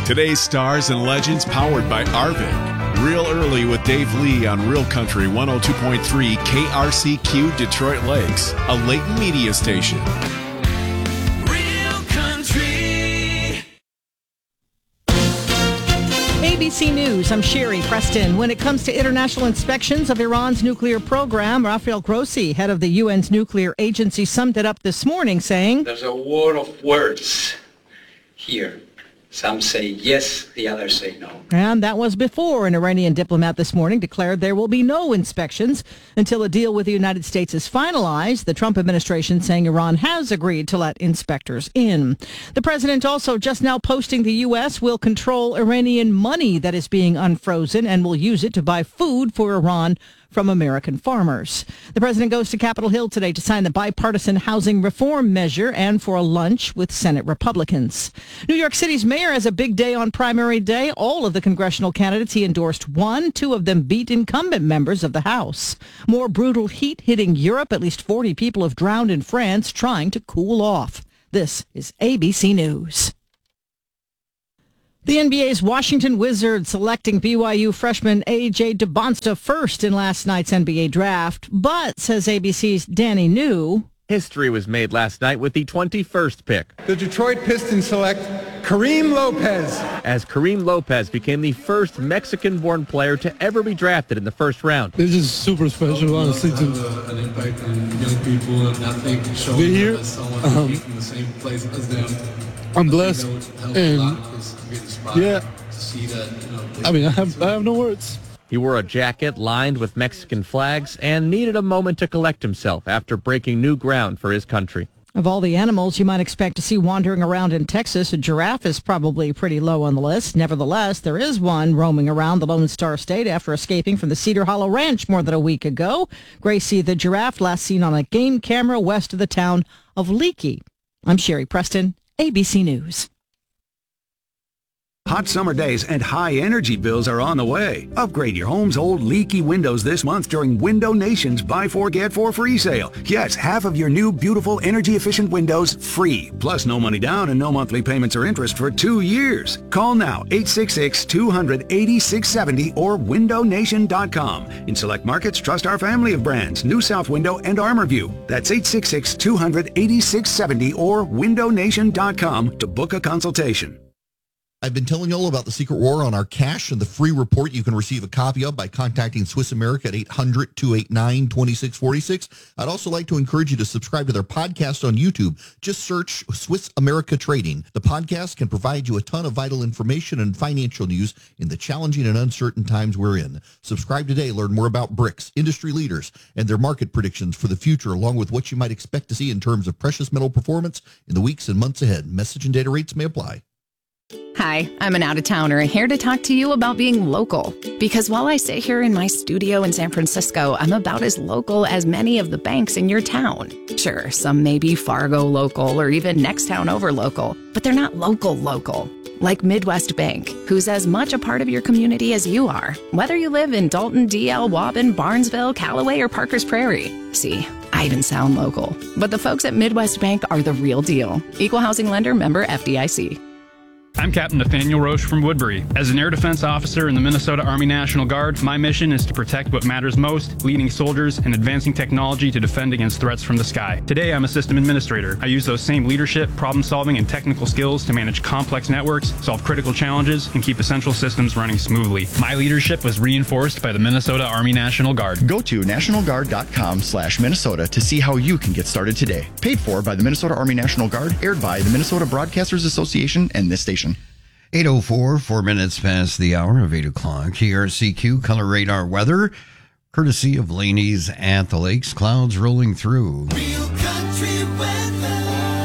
Today's stars and legends powered by Arvin. Real early with Dave Lee on Real Country 102.3 KRCQ Detroit Lakes, a Layton media station. Real Country. ABC News, I'm Sherry Preston. When it comes to international inspections of Iran's nuclear program, Rafael Grossi, head of the UN's nuclear agency, summed it up this morning saying, "There's a war of words here. Some say yes, the others say no." And that was before an Iranian diplomat this morning declared there will be no inspections until a deal with the United States is finalized. The Trump administration saying Iran has agreed to let inspectors in. The president also just now posting the U.S. will control Iranian money that is being unfrozen and will use it to buy food for Iran from American farmers. The president goes to Capitol Hill today to sign the bipartisan housing reform measure and for a lunch with Senate Republicans. New York City's mayor has a big day on primary day. All of the congressional candidates he endorsed won. Two of them beat incumbent members of the House. More brutal heat hitting Europe. At least 40 people have drowned in France trying to cool off. This is ABC News. The NBA's Washington Wizards selecting BYU freshman A.J. DeBonsta first in last night's NBA draft. But, says ABC's Danny New, history was made last night with the 21st pick. The Detroit Pistons select Kareem Lopez. As Kareem Lopez became the first Mexican-born player to ever be drafted in the first round. It's just super special, honestly, to an impact on young people, and I think showing be here. That someone from the same place as them. I'm blessed, and yeah, I mean, I have no words. He wore a jacket lined with Mexican flags and needed a moment to collect himself after breaking new ground for his country. Of all the animals you might expect to see wandering around in Texas, a giraffe is probably pretty low on the list. Nevertheless, there is one roaming around the Lone Star State after escaping from the Cedar Hollow Ranch more than a week ago. Gracie the giraffe last seen on a game camera west of the town of Leakey. I'm Sherry Preston, ABC News. Hot summer days and high energy bills are on the way. Upgrade your home's old leaky windows this month during Window Nation's Buy 4 Get 4 free sale. Yes, half of your new beautiful energy efficient windows free. Plus no money down and no monthly payments or interest for 2 years. Call now 866-200-8670 or windownation.com. In select markets, trust our family of brands, New South Window and ArmorView. That's 866-200-8670 or windownation.com to book a consultation. I've been telling you all about the Secret War on our cash and the free report you can receive a copy of by contacting Swiss America at 800-289-2646. I'd also like to encourage you to subscribe to their podcast on YouTube. Just search Swiss America Trading. The podcast can provide you a ton of vital information and financial news in the challenging and uncertain times we're in. Subscribe today. Learn more about BRICS, industry leaders, and their market predictions for the future, along with what you might expect to see in terms of precious metal performance in the weeks and months ahead. Message and data rates may apply. Hi, I'm an out-of-towner here to talk to you about being local. Because while I sit here in my studio in San Francisco, I'm about as local as many of the banks in your town. Sure, some may be Fargo local or even next town over local, but they're not local. Like Midwest Bank, who's as much a part of your community as you are, whether you live in Dalton, DL, Waubun, Barnesville, Callaway, or Parkers Prairie. See, I even sound local. But the folks at Midwest Bank are the real deal. Equal housing lender, member FDIC. I'm Captain Nathaniel Roche from Woodbury. As an air defense officer in the Minnesota Army National Guard, my mission is to protect what matters most, leading soldiers and advancing technology to defend against threats from the sky. Today, I'm a system administrator. I use those same leadership, problem-solving, and technical skills to manage complex networks, solve critical challenges, and keep essential systems running smoothly. My leadership was reinforced by the Minnesota Army National Guard. Go to nationalguard.com/Minnesota to see how you can get started today. Paid for by the Minnesota Army National Guard, aired by the Minnesota Broadcasters Association and this station. 8:04, 4 minutes past the hour of 8 o'clock. KRCQ Color Radar weather, courtesy of Laney's at the Lakes. Clouds rolling through. Real Country weather.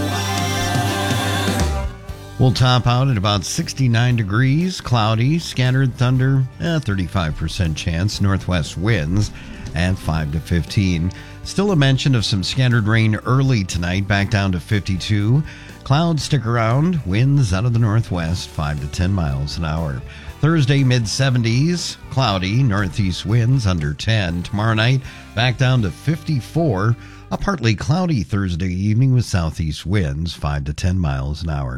We'll top out at about 69 degrees, cloudy, scattered thunder, 35% chance, northwest winds at 5 to 15. Still a mention of some scattered rain early tonight, back down to 52. Clouds stick around, winds out of the northwest, 5 to 10 miles an hour. Thursday, mid-70s, cloudy, northeast winds under 10. Tomorrow night, back down to 54. A partly cloudy Thursday evening with southeast winds, 5 to 10 miles an hour.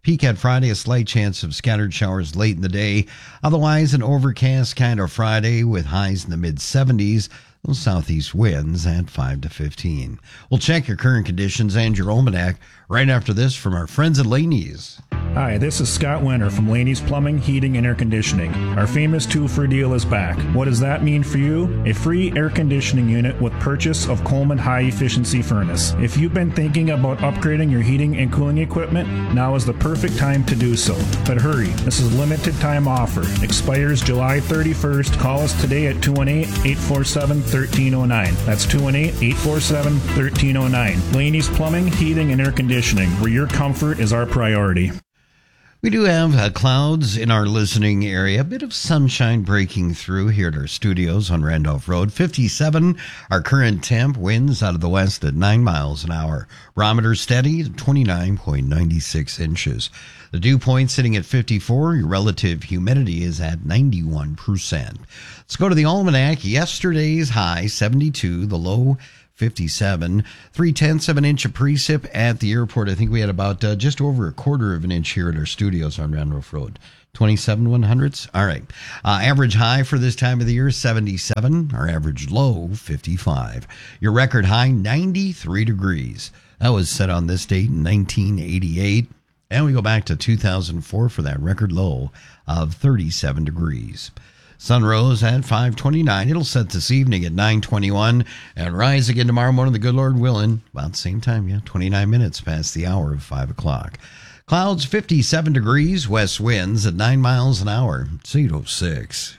Peak Friday, a slight chance of scattered showers late in the day. Otherwise, an overcast kind of Friday with highs in the mid-70s. Those southeast winds at 5 to 15. We'll check your current conditions and your almanac right after this from our friends at Laney's. Hi, this is Scott Winter from Laney's Plumbing, Heating, and Air Conditioning. Our famous 2-for deal is back. What does that mean for you? A free air conditioning unit with purchase of Coleman High Efficiency Furnace. If you've been thinking about upgrading your heating and cooling equipment, now is the perfect time to do so. But hurry, this is a limited time offer. Expires July 31st. Call us today at 218-847-1309. That's 218-847-1309. Laney's Plumbing, Heating, and Air Conditioning, where your comfort is our priority. We do have clouds in our listening area. A bit of sunshine breaking through here at our studios on Randolph Road. 57, our current temp, winds out of the west at 9 miles an hour. Barometer steady at 29.96 inches. The dew point sitting at 54. Your relative humidity is at 91%. Let's go to the almanac. Yesterday's high, 72. The low, 57, 3/10 of an inch of precip at the airport. I think we had about just over a quarter of an inch here at our studios on Randolph Road. 27 100ths. All right. Average high for this time of the year, 77. Our average low, 55. Your record high, 93 degrees. That was set on this date in 1988. And we go back to 2004 for that record low of 37 degrees. Sun rose at 5:29. It'll set this evening at 9:21 and rise again tomorrow morning, the good Lord willing, about the same time, 29 minutes past the hour of 5 o'clock. Clouds, 57 degrees, west winds at 9 miles an hour. It's 8:06.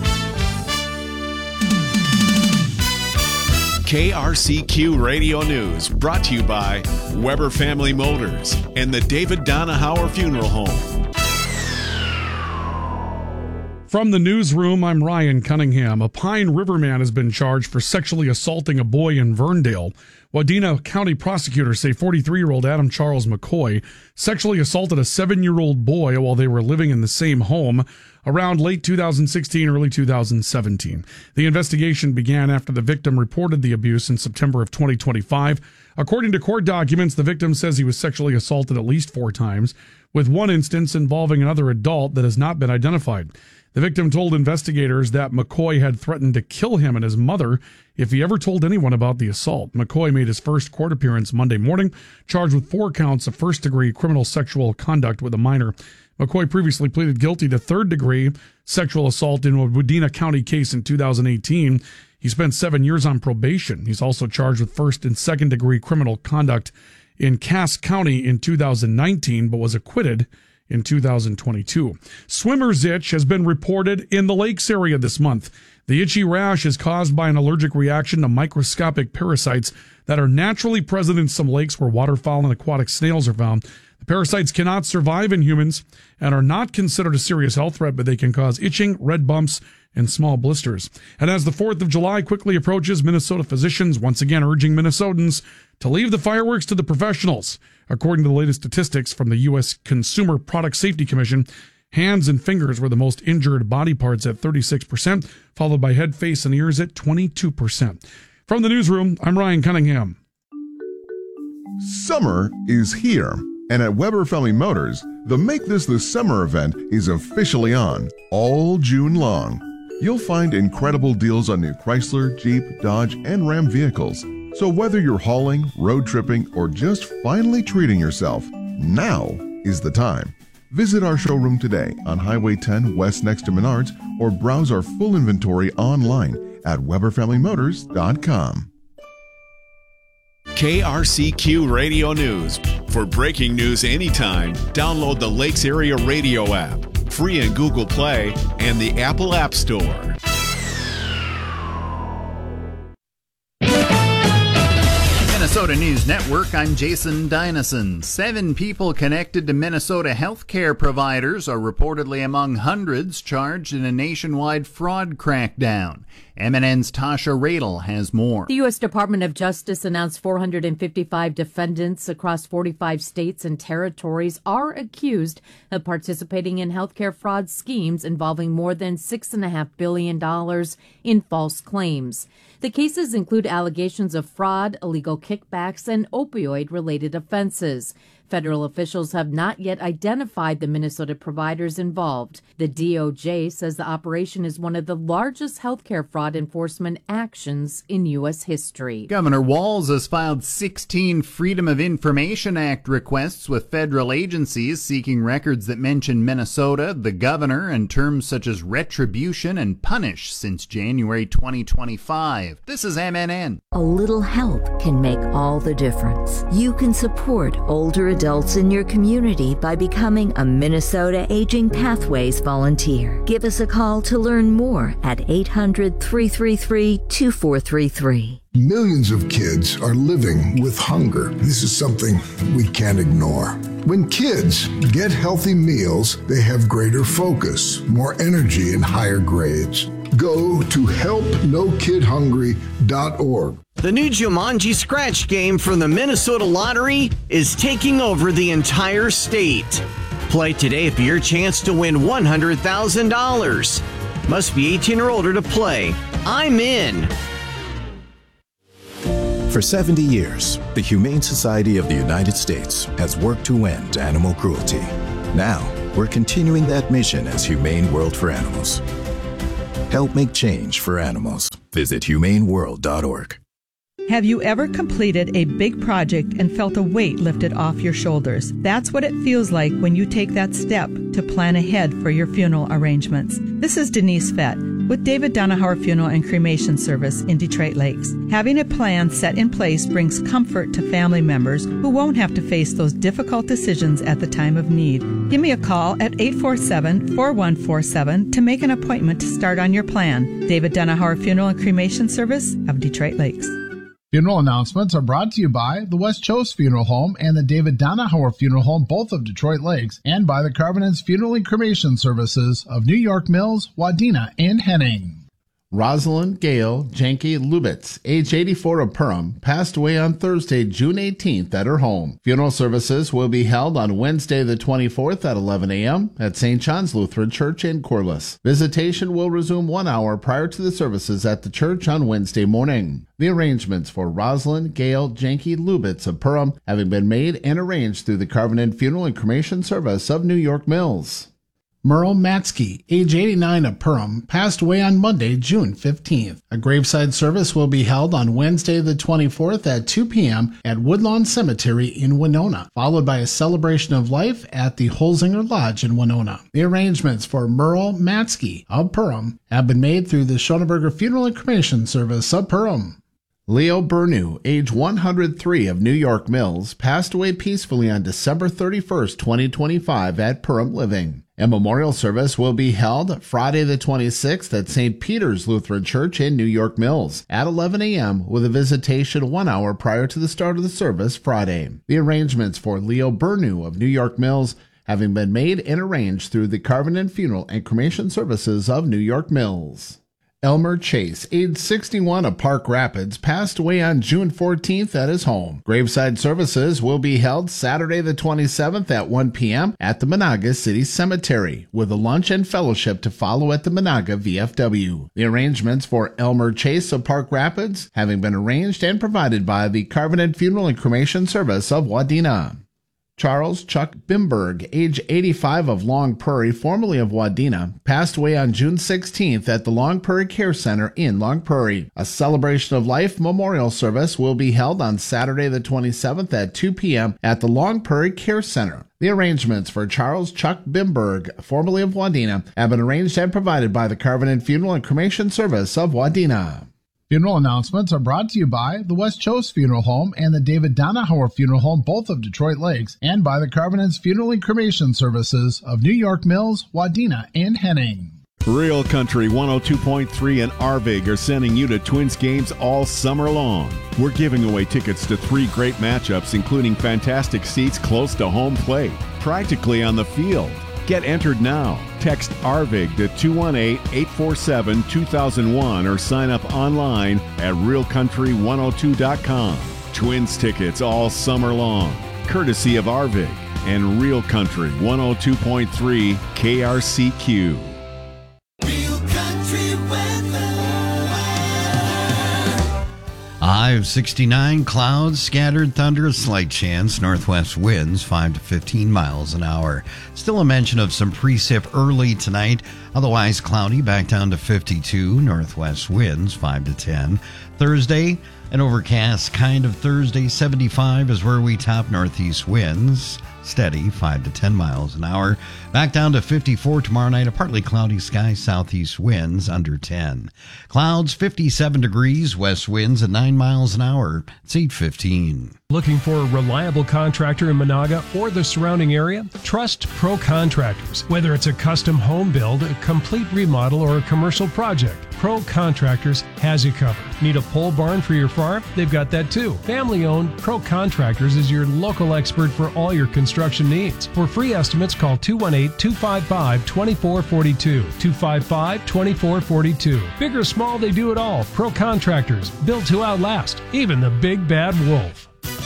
KRCQ Radio News, brought to you by Weber Family Motors and the David Donahauer Funeral Home. From the newsroom, I'm Ryan Cunningham. A Pine River man has been charged for sexually assaulting a boy in Verndale. Wadena County prosecutors say 43-year-old Adam Charles McCoy sexually assaulted a 7-year-old boy while they were living in the same home around late 2016, early 2017. The investigation began after the victim reported the abuse in September of 2025. According to court documents, the victim says he was sexually assaulted at least 4 times, with one instance involving another adult that has not been identified. The victim told investigators that McCoy had threatened to kill him and his mother if he ever told anyone about the assault. McCoy made his first court appearance Monday morning, charged with 4 counts of first-degree criminal sexual conduct with a minor. McCoy previously pleaded guilty to third-degree sexual assault in a Wadena County case in 2018. He spent 7 years on probation. He's also charged with first- and second-degree criminal conduct in Cass County in 2019, but was acquitted in 2022. Swimmer's itch has been reported in the lakes area this month. The itchy rash is caused by an allergic reaction to microscopic parasites that are naturally present in some lakes where waterfowl and aquatic snails are found. The parasites cannot survive in humans and are not considered a serious health threat, but they can cause itching, red bumps, and small blisters. And as the 4th of July quickly approaches, Minnesota physicians once again urging Minnesotans to leave the fireworks to the professionals. According to the latest statistics from the U.S. Consumer Product Safety Commission, hands and fingers were the most injured body parts at 36%, followed by head, face, and ears at 22%. From the newsroom, I'm Ryan Cunningham. Summer is here, and at Weber Family Motors, the Make This the Summer event is officially on all June long. You'll find incredible deals on new Chrysler, Jeep, Dodge, and Ram vehicles. So whether you're hauling, road tripping, or just finally treating yourself, now is the time. Visit our showroom today on Highway 10 West next to Menards, or browse our full inventory online at WeberFamilyMotors.com. KRCQ Radio News. For breaking news anytime, download the Lakes Area Radio app, free in Google Play and the Apple App Store. Minnesota News Network, I'm Jason Dynason. 7 people connected to Minnesota healthcare providers are reportedly among hundreds charged in a nationwide fraud crackdown. MNN's Tasha Radel has more. The U.S. Department of Justice announced 455 defendants across 45 states and territories are accused of participating in healthcare fraud schemes involving more than $6.5 billion in false claims. The cases include allegations of fraud, illegal kickbacks, and opioid-related offenses. Federal officials have not yet identified the Minnesota providers involved. The DOJ says the operation is one of the largest healthcare fraud enforcement actions in U.S. history. Governor Walz has filed 16 Freedom of Information Act requests with federal agencies seeking records that mention Minnesota, the governor, and terms such as retribution and punish since January 2025. This is MNN. A little help can make all the difference. You can support older adults in your community by becoming a Minnesota Aging Pathways volunteer. Give us a call to learn more at 800-333-2433. Millions of kids are living with hunger. This is something we can't ignore. When kids get healthy meals, they have greater focus, more energy, and higher grades. Go to helpnokidhungry.org. The new Jumanji Scratch game from the Minnesota Lottery is taking over the entire state. Play today for your chance to win $100,000. Must be 18 or older to play. I'm in. For 70 years, the Humane Society of the United States has worked to end animal cruelty. Now, we're continuing that mission as Humane World for Animals. Help make change for animals. Visit humaneworld.org. Have you ever completed a big project and felt a weight lifted off your shoulders? That's what it feels like when you take that step to plan ahead for your funeral arrangements. This is Denise Fett with David Donahauer Funeral and Cremation Service in Detroit Lakes. Having a plan set in place brings comfort to family members who won't have to face those difficult decisions at the time of need. Give me a call at 847-4147 to make an appointment to start on your plan. David Donahauer Funeral and Cremation Service of Detroit Lakes. Funeral announcements are brought to you by the West Chose Funeral Home and the David Donahauer Funeral Home, both of Detroit Lakes, and by the Carvinens Funeral and Cremation Services of New York Mills, Wadena, and Henning. Rosalind Gail Janke Lubitz, age 84 of Perham, passed away on Thursday, June 18th at her home. Funeral services will be held on Wednesday the 24th at 11 a.m. at St. John's Lutheran Church in Corliss. Visitation will resume 1 hour prior to the services at the church on Wednesday morning. The arrangements for Rosalind Gail Janke Lubitz of Perham having been made and arranged through the Carvinen Funeral and Cremation Service of New York Mills. Merle Matsky, age 89 of Perham, passed away on Monday, June 15th. A graveside service will be held on Wednesday the 24th at 2 p.m. at Woodlawn Cemetery in Winona, followed by a celebration of life at the Holzinger Lodge in Winona. The arrangements for Merle Matsky of Perham have been made through the Schoenberger Funeral and Cremation Service of Perham. Leo Bernew, age 103 of New York Mills, passed away peacefully on December 31st, 2025 at Perham Living. A memorial service will be held Friday the 26th at St. Peter's Lutheran Church in New York Mills at 11 a.m. with a visitation 1 hour prior to the start of the service Friday. The arrangements for Leo Bernew of New York Mills having been made and arranged through the Carvinen Funeral and Cremation Services of New York Mills. Elmer Chase, age 61 of Park Rapids, passed away on June 14th at his home. Graveside services will be held Saturday the 27th at 1 p.m. at the Monaga City Cemetery, with a lunch and fellowship to follow at the Monaga VFW. The arrangements for Elmer Chase of Park Rapids having been arranged and provided by the Carvinen Funeral and Cremation Service of Wadena. Charles Chuck Bimberg, age 85 of Long Prairie, formerly of Wadena, passed away on June 16th at the Long Prairie Care Center in Long Prairie. A celebration of life memorial service will be held on Saturday the 27th at 2 p.m. at the Long Prairie Care Center. The arrangements for Charles Chuck Bimberg, formerly of Wadena, have been arranged and provided by the Carvinen Funeral and Cremation Service of Wadena. Funeral announcements are brought to you by the West Chose Funeral Home and the David Donahauer Funeral Home, both of Detroit Lakes, and by the Carvinens Funeral and Cremation Services of New York Mills, Wadena, and Henning. Real Country 102.3 and Arvig are sending you to Twins games all summer long. We're giving away tickets to 3 great matchups, including fantastic seats close to home plate, practically on the field. Get entered now. Text ARVIG to 218-847-2001 or sign up online at realcountry102.com. Twins tickets all summer long, courtesy of ARVIG and Real Country 102.3 KRCQ. High of 69, clouds, scattered thunder, a slight chance, northwest winds 5 to 15 miles an hour. Still a mention of some precip early tonight, otherwise cloudy, back down to 52, northwest winds 5 to 10. Thursday, an overcast kind of Thursday, 75 is where we top, northeast winds steady 5 to 10 miles an hour. Back down to 54 tomorrow night, a partly cloudy sky, southeast winds under 10. Clouds 57 degrees, west winds at 9 miles an hour. It's 8:15. Looking for a reliable contractor in Monaga or the surrounding area? Trust Pro Contractors. Whether it's a custom home build, a complete remodel, or a commercial project, Pro Contractors has you covered. Need a pole barn for your farm? They've got that too. Family owned, Pro Contractors is your local expert for all your construction needs. For free estimates, call 218-255-2442. 255-2442. Big or small, they do it all. Pro Contractors, built to outlast, even the big bad wolf.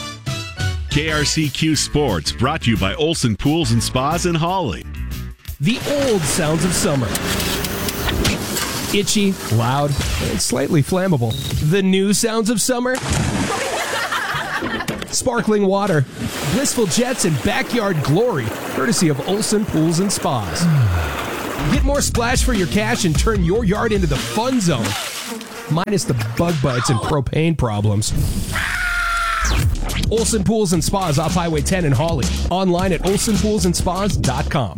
KRCQ Sports, brought to you by Olson Pools and Spas in Hawley. The old sounds of summer. Itchy, loud, and slightly flammable. The new sounds of summer. Sparkling water, blissful jets, and backyard glory, courtesy of Olson Pools and Spas. Get more splash for your cash and turn your yard into the fun zone. Minus the bug bites and propane problems. Olson Pools and Spas off Highway 10 in Hawley. Online at olsonpoolsandspas.com.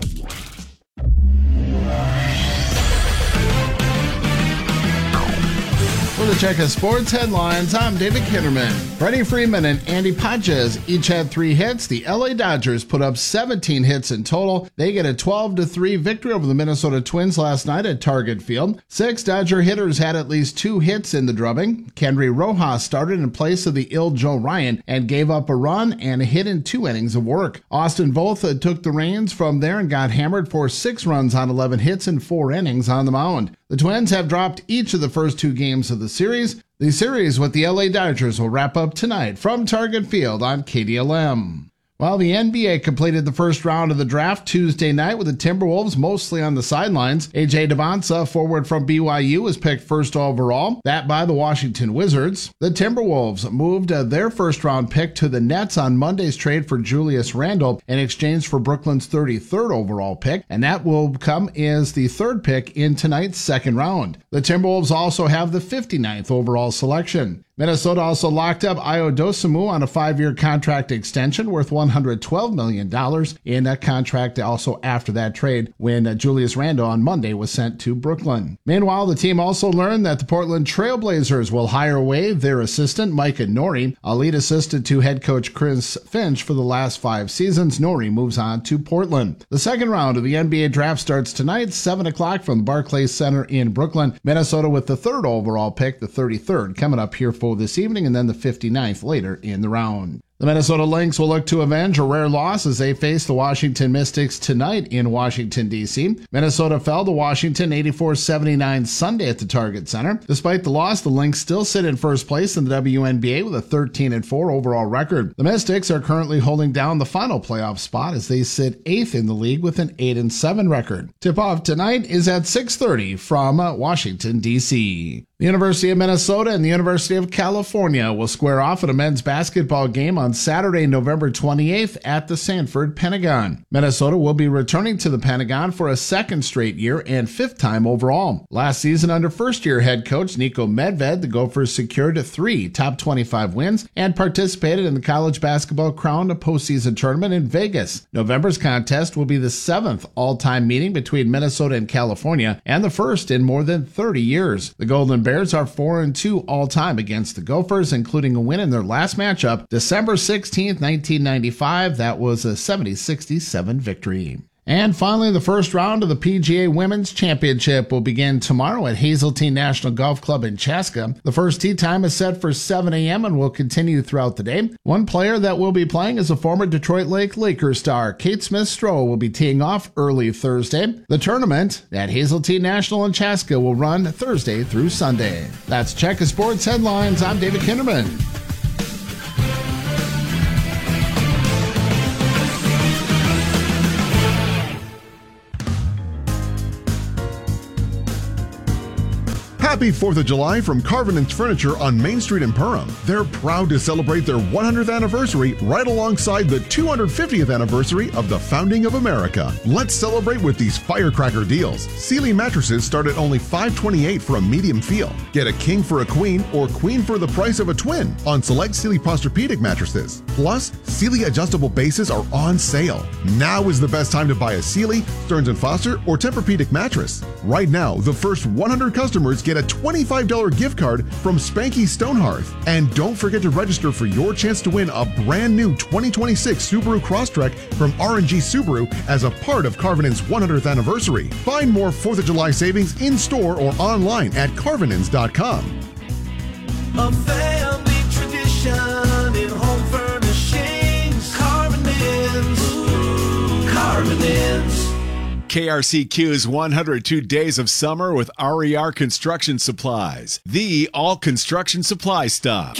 For the Check of Sports headlines, I'm David Kinderman. Freddie Freeman and Andy Pages each had 3 hits. The LA Dodgers put up 17 hits in total. They get a 12-3 victory over the Minnesota Twins last night at Target Field. 6 Dodger hitters had at least 2 hits in the drubbing. Kendry Rojas started in place of the ill Joe Ryan and gave up a run and a hit in 2 innings of work. Austin Voth took the reins from there and got hammered for 6 runs on 11 hits in 4 innings on the mound. The Twins have dropped each of the first 2 games of the series. The series with the LA Dodgers will wrap up tonight from Target Field on KDLM. While the NBA completed the first round of the draft Tuesday night with the Timberwolves mostly on the sidelines, A.J. Devonta, forward from BYU, was picked first overall, that by the Washington Wizards. The Timberwolves moved their first-round pick to the Nets on Monday's trade for Julius Randle in exchange for Brooklyn's 33rd overall pick, and that will come as the 3rd pick in tonight's second round. The Timberwolves also have the 59th overall selection. Minnesota also locked up Ayo Dosunmu on a 5-year contract extension worth $112 million in a contract also after that trade when Julius Randle on Monday was sent to Brooklyn. Meanwhile, the team also learned that the Portland Trailblazers will hire away their assistant Micah Nori, a lead assistant to head coach Chris Finch for the last 5 seasons. Nori moves on to Portland. The second round of the NBA draft starts tonight, 7 o'clock from the Barclays Center in Brooklyn. Minnesota with the 3rd overall pick, the 33rd, coming up here for this evening, and then the 59th later in the round. The Minnesota Lynx will look to avenge a rare loss as they face the Washington Mystics tonight in Washington, D.C. Minnesota fell to Washington 84-79 Sunday at the Target Center. Despite the loss, the Lynx still sit in first place in the WNBA with a 13-4 overall record. The Mystics are currently holding down the final playoff spot as they sit 8th in the league with an 8-7 record. Tip-off tonight is at 6:30 from Washington, D.C. The University of Minnesota and the University of California will square off at a men's basketball game on Saturday, November 28th at the Sanford Pentagon. Minnesota will be returning to the Pentagon for a 2nd straight year and 5th time overall. Last season, under first-year head coach Niko Medved, the Gophers secured 3 top 25 wins and participated in the College Basketball Crown postseason tournament in Vegas. November's contest will be the 7th all-time meeting between Minnesota and California and the first in more than 30 years. The Golden Bears are 4-2 all-time against the Gophers, including a win in their last matchup, December 16, 1995. That was a 70-67 victory. And finally, the first round of the PGA Women's Championship will begin tomorrow at Hazeltine National Golf Club in Chaska. The first tee time is set for 7 a.m. and will continue throughout the day. One player that will be playing is a former Detroit Lakers star. Kate Smith-Stroh will be teeing off early Thursday. The tournament at Hazeltine National in Chaska will run Thursday through Sunday. That's Check of Sports Headlines. I'm David Kinderman. Happy 4th of July from Carvinen's Furniture on Main Street in Perham. They're proud to celebrate their 100th anniversary right alongside the 250th anniversary of the founding of America. Let's celebrate with these firecracker deals. Sealy mattresses start at only $528 for a medium feel. Get a king for a queen or queen for the price of a twin on select Sealy Posturepedic mattresses. Plus, Sealy adjustable bases are on sale. Now is the best time to buy a Sealy, Stearns & Foster, or Tempur-Pedic mattress. Right now, the first 100 customers get a $25 gift card from Spanky Stonehearth. And don't forget to register for your chance to win a brand new 2026 Subaru Crosstrek from R&G Subaru as a part of Carvinen's 100th anniversary. Find more 4th of July savings in store or online at carvinens.com. A family tradition in home furnishings. Carvinens. KRCQ's 102 Days of Summer with RER Construction Supplies, the all construction supply stop.